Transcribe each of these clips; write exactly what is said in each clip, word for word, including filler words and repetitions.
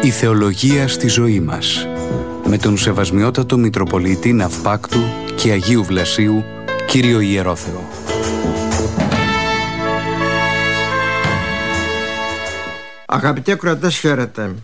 Η θεολογία στη ζωή μας, με τον Σεβασμιότατο Μητροπολίτη Ναυπάκτου και Αγίου Βλασίου, Κύριο Ιερόθεο. Αγαπητοί ακροατές, χαίρετε.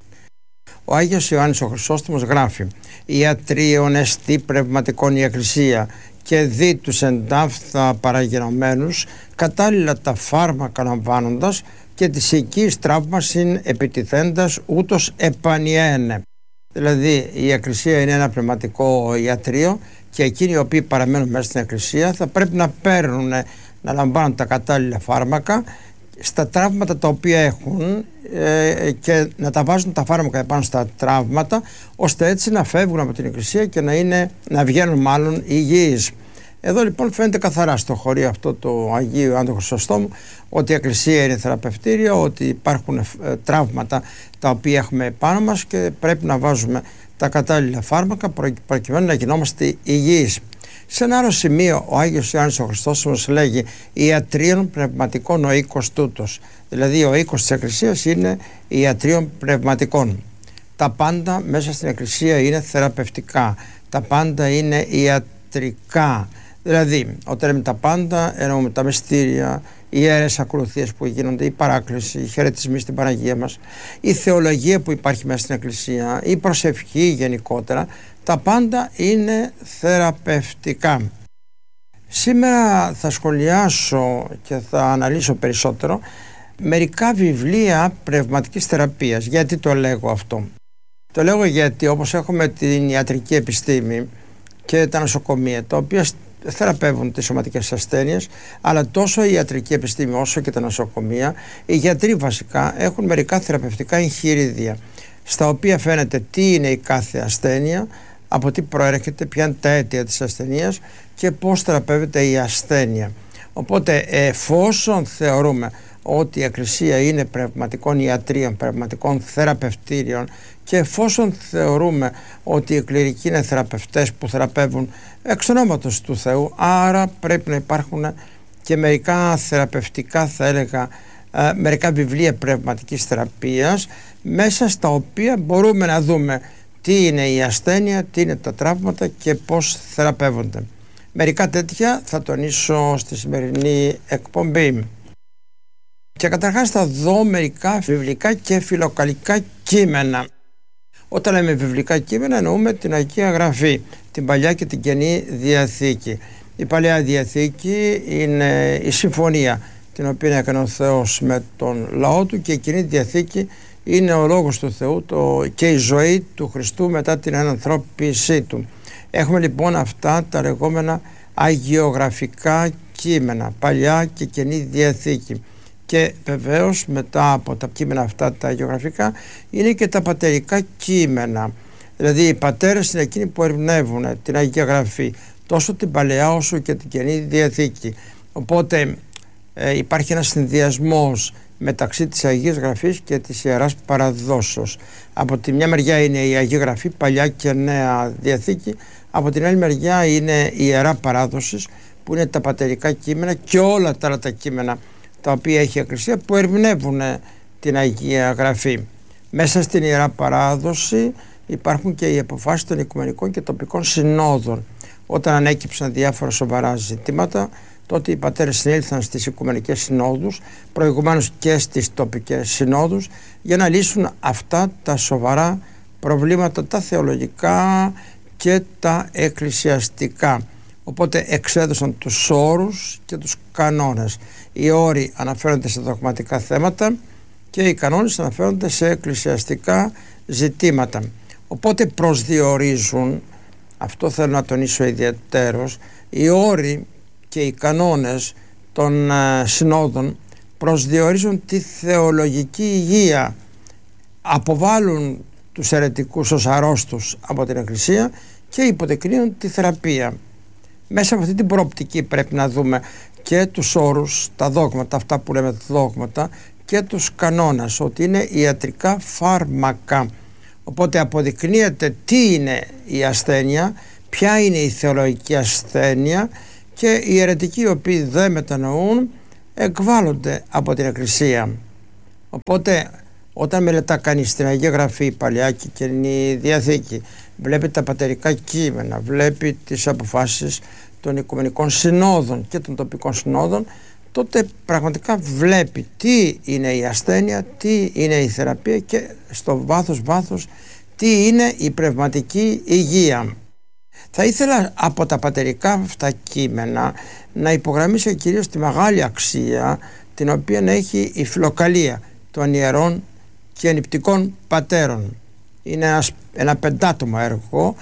Ο Άγιος Ιωάννης ο Χρυσόστομος γράφει: «Ιατρίων εστί πνευματικών η Εκκλησία και δι τους εντάφθα παραγενωμένους, κατάλληλα τα φάρμακα λαμβάνοντας και της οικείς τραύμασιν επιτιθέντας ούτως επανιένε». Δηλαδή η Εκκλησία είναι ένα πνευματικό ιατρείο και εκείνοι οι οποίοι παραμένουν μέσα στην Εκκλησία θα πρέπει να παίρνουν, να λαμβάνουν τα κατάλληλα φάρμακα στα τραύματα τα οποία έχουν ε, και να τα βάζουν τα φάρμακα επάνω στα τραύματα, ώστε έτσι να φεύγουν από την Εκκλησία και να, είναι, να βγαίνουν μάλλον υγιείς. Εδώ λοιπόν φαίνεται καθαρά στο χωρίο αυτό του Αγίου Ιωάννου Χρυσοστόμου ότι η Εκκλησία είναι θεραπευτήρια, ότι υπάρχουν ε, τραύματα τα οποία έχουμε επάνω μας και πρέπει να βάζουμε τα κατάλληλα φάρμακα προκειμένου να γινόμαστε υγιείς. Σε ένα άλλο σημείο ο Άγιος Ιωάννης ο Χρυσόστομος λέγει «Ιατρίων πνευματικών ο οίκος τούτος». Δηλαδή ο οίκος της Εκκλησίας είναι ιατρίων πνευματικών. Τα πάντα μέσα στην Εκκλησία είναι θεραπευτικά, τα πάντα είναι ιατρικά. Δηλαδή όταν λέμε τα πάντα εννοούμε τα μυστήρια, οι ιερές ακολουθίες που γίνονται, η παράκληση, οι χαιρετισμοί στην Παναγία μας, η θεολογία που υπάρχει μέσα στην Εκκλησία, η προσευχή γενικότερα, τα πάντα είναι θεραπευτικά. Σήμερα θα σχολιάσω και θα αναλύσω περισσότερο μερικά βιβλία πνευματικής θεραπείας. Γιατί το λέγω αυτό? Το λέγω γιατί όπως έχουμε την ιατρική επιστήμη και τα νοσοκομεία, τα οποία θεραπεύουν τις σωματικές ασθένειες, αλλά τόσο η ιατρική επιστήμη όσο και τα νοσοκομεία, οι γιατροί βασικά έχουν μερικά θεραπευτικά εγχειρίδια, στα οποία φαίνεται τι είναι η κάθε ασθένεια, από τι προέρχεται, ποια είναι τα αίτια της ασθενείας και πώς θεραπεύεται η ασθένεια. Οπότε εφόσον θεωρούμε ότι η Εκκλησία είναι πνευματικών ιατρίων, πνευματικών θεραπευτήριων και εφόσον θεωρούμε ότι οι κληρικοί είναι θεραπευτές που θεραπεύουν εξ ονόματος του Θεού, άρα πρέπει να υπάρχουν και μερικά θεραπευτικά, θα έλεγα, ε, μερικά βιβλία πνευματικής θεραπείας, μέσα στα οποία μπορούμε να δούμε τι είναι η ασθένεια, τι είναι τα τραύματα και πώς θεραπεύονται. Μερικά τέτοια θα τονίσω στη σημερινή εκπομπή. Και καταρχάς θα δω μερικά βιβλικά και φιλοκαλικά κείμενα. Όταν λέμε βιβλικά κείμενα εννοούμε την Αγία Γραφή, την Παλιά και την Καινή Διαθήκη. Η Παλαιά Διαθήκη είναι η συμφωνία την οποία έκανε ο Θεός με τον λαό του και η Καινή Διαθήκη είναι ο Λόγος του Θεού το, και η ζωή του Χριστού μετά την ανανθρώπισή του. Έχουμε λοιπόν αυτά τα λεγόμενα αγιογραφικά κείμενα, Παλιά και Καινή Διαθήκη. Και βεβαίως μετά από τα κείμενα αυτά τα αγιογραφικά είναι και τα πατερικά κείμενα. Δηλαδή οι πατέρες είναι εκείνοι που ερμηνεύουν την Αγία Γραφή, τόσο την Παλαιά όσο και την Καινή Διαθήκη. Οπότε ε, υπάρχει ένας συνδυασμός μεταξύ της Αγίας Γραφής και της Ιεράς Παραδόσεως. Από τη μια μεριά είναι η Αγία Γραφή, Παλιά και Νέα Διαθήκη, από την άλλη μεριά είναι η Ιερά Παράδοσης που είναι τα πατερικά κείμενα και όλα τα άλλα τα κείμενα τα οποία έχει η Εκκλησία που ερμηνεύουν την Αγία Γραφή. Μέσα στην Ιερά Παράδοση υπάρχουν και οι αποφάσεις των οικουμενικών και τοπικών συνόδων. Όταν ανέκυψαν διάφορα σοβαρά ζητήματα, τότε οι πατέρες συνήλθαν στις οικουμενικές συνόδους, προηγουμένως και στις τοπικές συνόδους, για να λύσουν αυτά τα σοβαρά προβλήματα, τα θεολογικά και τα εκκλησιαστικά. Οπότε εξέδωσαν τους όρους και τους κανόνες. Οι όροι αναφέρονται σε δογματικά θέματα και οι κανόνες αναφέρονται σε εκκλησιαστικά ζητήματα. Οπότε προσδιορίζουν, αυτό θέλω να τονίσω ιδιαιτέρως, οι όροι και οι κανόνες των uh, συνόδων προσδιορίζουν τη θεολογική υγεία, αποβάλλουν τους αιρετικούς ως αρρώστους από την Εκκλησία και υποδεικνύουν τη θεραπεία. Μέσα από αυτή την προοπτική πρέπει να δούμε και τους όρους, τα δόγματα, αυτά που λέμε δόγματα, και τους κανόνες, ότι είναι ιατρικά φάρμακα. Οπότε αποδεικνύεται τι είναι η ασθένεια, ποια είναι η θεολογική ασθένεια και οι αιρετικοί οι οποίοι δεν μετανοούν εκβάλλονται από την Εκκλησία. Οπότε Όταν μελετά κανείς την Αγία Γραφή, Παλαιά και Καινή Διαθήκη, βλέπει τα πατερικά κείμενα, βλέπει τις αποφάσεις των Οικουμενικών Συνόδων και των τοπικών συνόδων, τότε πραγματικά βλέπει τι είναι η ασθένεια, τι είναι η θεραπεία και στο βάθος βάθος τι είναι η πνευματική υγεία. Θα ήθελα από τα πατερικά αυτά κείμενα να υπογραμμίσω κυρίως τη μεγάλη αξία την οποία έχει η φιλοκαλία των ιερών και νηπτικών πατέρων. Είναι ένας, ένα πεντάτομο έργο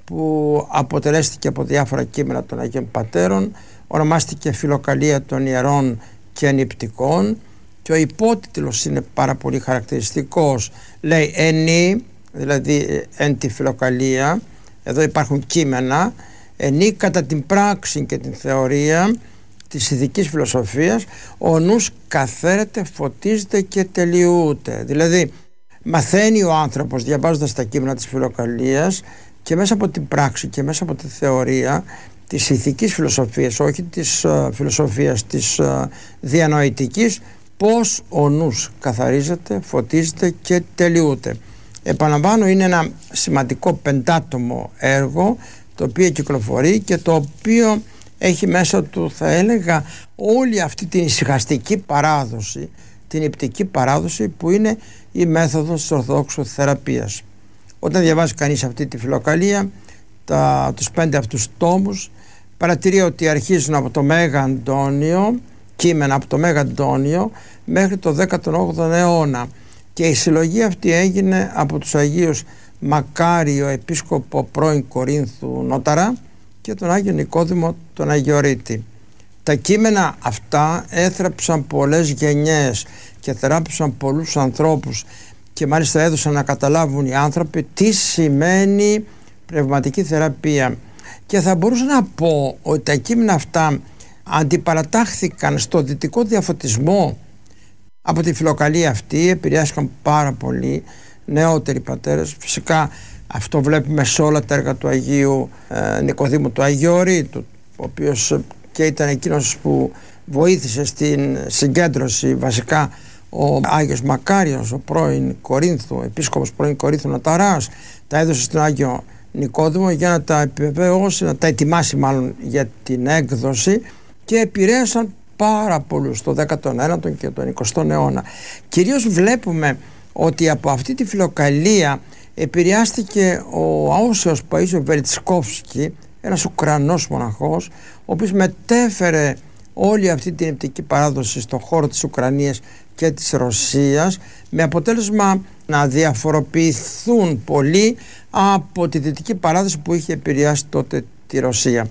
που αποτελέστηκε από διάφορα κείμενα των Αγίων Πατέρων, ονομάστηκε Φιλοκαλία των Ιερών και Νηπτικών και ο υπότιτλος είναι πάρα πολύ χαρακτηριστικός. Λέει ενή, δηλαδή εν τη φιλοκαλία, εδώ υπάρχουν κείμενα, ενή κατά την πράξη και την θεωρία της ηθικής φιλοσοφίας ο νους καθαίρεται, φωτίζεται και τελειούται. Δηλαδή μαθαίνει ο άνθρωπος διαβάζοντας τα κείμενα της φιλοκαλίας και μέσα από την πράξη και μέσα από τη θεωρία της ηθικής φιλοσοφίας, όχι της uh, φιλοσοφίας της uh, διανοητικής, πώς ο νους καθαρίζεται, φωτίζεται και τελειούται. Επαναλαμβάνω, είναι ένα σημαντικό πεντάτομο έργο το οποίο κυκλοφορεί και το οποίο έχει μέσα του, θα έλεγα, όλη αυτή την ησυχαστική παράδοση, την νηπτική παράδοση που είναι η μέθοδος της Ορθοδόξου θεραπείας. Όταν διαβάζει κανείς αυτή τη φιλοκαλία, τα, τους πέντε αυτούς τόμους, παρατηρεί ότι αρχίζουν από το Μέγα Αντώνιο, κείμενα από το Μέγα Αντώνιο μέχρι το δέκατον όγδοο αιώνα, και η συλλογή αυτή έγινε από τους Αγίους Μακάριο Επίσκοπο πρώην Κορίνθου Νόταρα και τον Άγιο Νικόδημο τον Αγιορείτη. Τα κείμενα αυτά έθρεψαν πολλές γενιές και θεράπευσαν πολλούς ανθρώπους και μάλιστα έδωσαν να καταλάβουν οι άνθρωποι τι σημαίνει πνευματική θεραπεία. Και θα μπορούσα να πω ότι τα κείμενα αυτά αντιπαρατάχθηκαν στο δυτικό διαφωτισμό. Από τη φιλοκαλία αυτή επηρεάστηκαν πάρα πολύ νεότεροι πατέρες. Φυσικά αυτό βλέπουμε σε όλα τα έργα του Αγίου ε, Νικοδήμου του Αγιορείτου, ο οποίος και ήταν εκείνος που βοήθησε στην συγκέντρωση, βασικά ο Άγιος Μακάριος, ο πρώην Κορίνθου, επίσκοπος πρώην Κορίνθου Νοταράς, τα έδωσε στον Άγιο Νικόδημο για να τα επιβεβαιώσει, να τα ετοιμάσει μάλλον για την έκδοση, και επηρέασαν πάρα πολλούς στο δέκατον ένατο και τον εικοστό αιώνα. Κυρίως βλέπουμε ότι από αυτή τη φιλοκαλία επηρεάστηκε ο Αόσιος Παΐσιος Βελτσκόφσκι, ένας Ουκρανός μοναχός, ο οποίος μετέφερε όλη αυτή την νηπτική παράδοση στον χώρο της Ουκρανίας και της Ρωσίας, με αποτέλεσμα να διαφοροποιηθούν πολύ από τη δυτική παράδοση που είχε επηρεάσει τότε τη Ρωσία.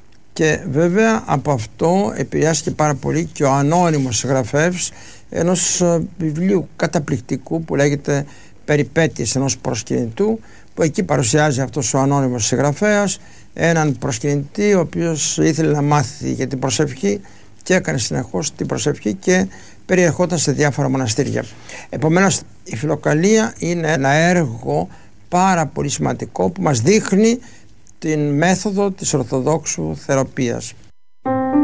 Και βέβαια από αυτό επηρεάστηκε πάρα πολύ και ο ανώνυμος συγγραφέας ενός βιβλίου καταπληκτικού που λέγεται «Περιπέτειες ενός προσκυνητού», που εκεί παρουσιάζει αυτός ο ανώνυμος συγγραφέας έναν προσκυνητή ο οποίος ήθελε να μάθει για την προσευχή και έκανε συνεχώς την προσευχή και περιερχόταν σε διάφορα μοναστήρια. Επομένως η φιλοκαλία είναι ένα έργο πάρα πολύ σημαντικό που μας δείχνει την μέθοδο της Ορθοδόξου θεραπείας.